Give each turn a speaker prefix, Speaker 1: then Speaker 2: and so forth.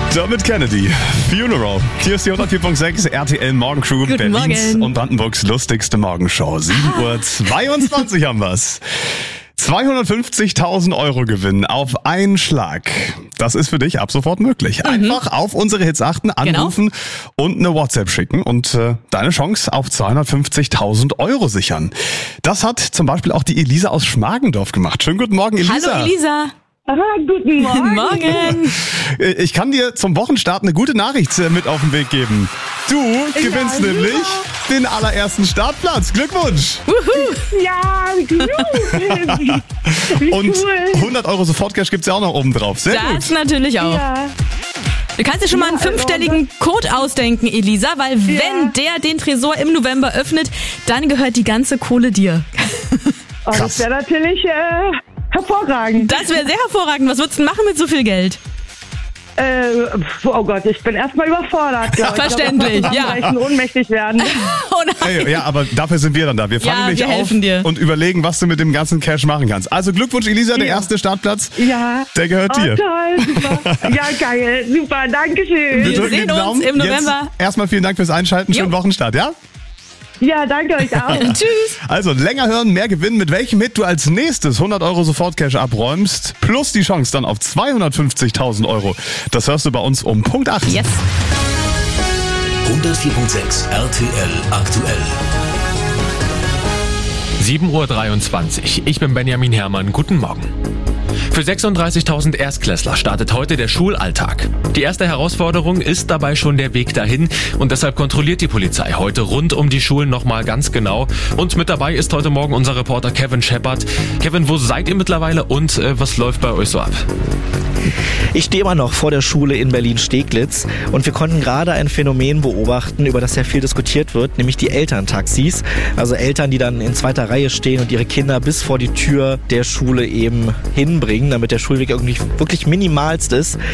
Speaker 1: Dermot Kennedy, Funeral. Hier ist die 104.6 RTL Morgencrew,
Speaker 2: Guten
Speaker 1: Berlins
Speaker 2: Morgen.
Speaker 1: und Brandenburgs lustigste Morgenshow. 7:22 Uhr haben wir's. 250.000 Euro Gewinn auf einen Schlag. Das ist für dich ab sofort möglich. Einfach auf unsere Hits achten, anrufen und eine WhatsApp schicken und deine Chance auf 250.000 Euro sichern. Das hat zum Beispiel auch die Elisa aus Schmargendorf gemacht. Schönen guten Morgen, Elisa.
Speaker 2: Hallo Elisa.
Speaker 3: Guten Morgen.
Speaker 2: Morgen.
Speaker 1: Ich kann dir zum Wochenstart eine gute Nachricht mit auf den Weg geben. Du gewinnst
Speaker 3: super.
Speaker 1: nämlich den allerersten Startplatz. Glückwunsch!
Speaker 3: Ja, wie
Speaker 1: Und
Speaker 3: cool.
Speaker 1: 100 Euro Sofortcash gibt's ja auch noch oben drauf. Sehr
Speaker 2: Das
Speaker 1: gut.
Speaker 2: natürlich auch.
Speaker 3: Ja.
Speaker 2: Du kannst dir schon mal einen
Speaker 3: Ja, also,
Speaker 2: 5-stelligen Code ausdenken, Elisa, weil wenn der den Tresor im November öffnet, dann gehört die ganze Kohle dir.
Speaker 3: Oh,
Speaker 1: Krass.
Speaker 3: das wäre natürlich hervorragend.
Speaker 2: Das wäre sehr hervorragend. Was würdest du machen mit so viel Geld?
Speaker 3: Oh Gott, ich bin erstmal überfordert. glaub ich.
Speaker 2: Verständlich,
Speaker 3: Ich
Speaker 2: ja.
Speaker 3: glaub, ohnmächtig werden.
Speaker 2: Oh nein.
Speaker 1: Hey, ja, aber dafür sind wir dann da. Wir fangen
Speaker 2: Ja,
Speaker 1: dich
Speaker 2: wir
Speaker 1: auf
Speaker 2: helfen dir.
Speaker 1: und überlegen, was du mit dem ganzen Cash machen kannst. Also Glückwunsch, Elisa, der
Speaker 3: Ja.
Speaker 1: erste Startplatz,
Speaker 3: Ja.
Speaker 1: der gehört
Speaker 3: Oh,
Speaker 1: dir.
Speaker 3: toll, super. Ja, geil, super, danke schön.
Speaker 2: Wir
Speaker 1: drücken
Speaker 2: sehen
Speaker 1: den
Speaker 2: uns
Speaker 1: Daumen.
Speaker 2: im November.
Speaker 1: Jetzt erstmal vielen Dank fürs Einschalten. Schönen
Speaker 2: Jo.
Speaker 1: Wochenstart, ja?
Speaker 3: Ja, danke euch auch.
Speaker 2: Tschüss.
Speaker 1: Also länger hören, mehr gewinnen. Mit welchem Hit du als nächstes 100 Euro Sofortcash abräumst, plus die Chance dann auf 250.000 Euro. Das hörst du bei uns um Punkt 8.
Speaker 2: Yes.
Speaker 4: 104.6 RTL aktuell.
Speaker 5: 7:23 Uhr. Ich bin Benjamin Herrmann. Guten Morgen. Für 36.000 Erstklässler startet heute der Schulalltag. Die erste Herausforderung ist dabei schon der Weg dahin und deshalb kontrolliert die Polizei heute rund um die Schulen nochmal ganz genau. Und mit dabei ist heute Morgen unser Reporter Kevin Shepard. Kevin, wo seid ihr mittlerweile und was läuft bei euch so ab?
Speaker 6: Ich stehe immer noch vor der Schule in Berlin-Steglitz und wir konnten gerade ein Phänomen beobachten, über das sehr viel diskutiert wird, nämlich die Elterntaxis. Also Eltern, die dann in zweiter Reihe stehen und ihre Kinder bis vor die Tür der Schule eben hinbringen, damit der Schulweg irgendwie wirklich minimalst ist.